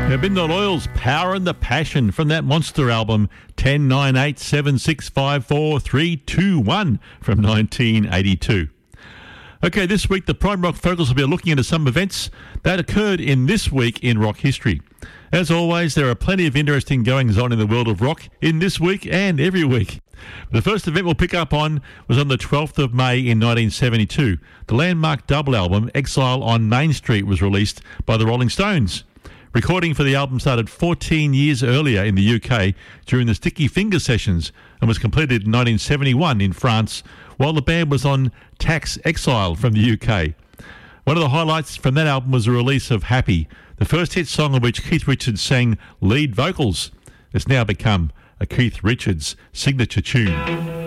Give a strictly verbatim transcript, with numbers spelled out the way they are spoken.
Midnight Oil's Power and the Passion from that monster album ten nine eight seven six five four three two one from nineteen eighty-two. Okay, this week the Prime Rock Focus will be looking into some events that occurred in this week in rock history. As always, there are plenty of interesting goings-on in the world of rock in this week and every week. The first event we'll pick up on was on the twelfth of May in nineteen seventy-two. The landmark double album Exile on Main Street was released by the Rolling Stones. Recording for the album started fourteen years earlier in the U K during the Sticky Fingers sessions and was completed in nineteen seventy-one in France while the band was on Tax Exile from the U K. One of the highlights from that album was the release of Happy, the first hit song of which Keith Richards sang lead vocals. It's now become a Keith Richards signature tune.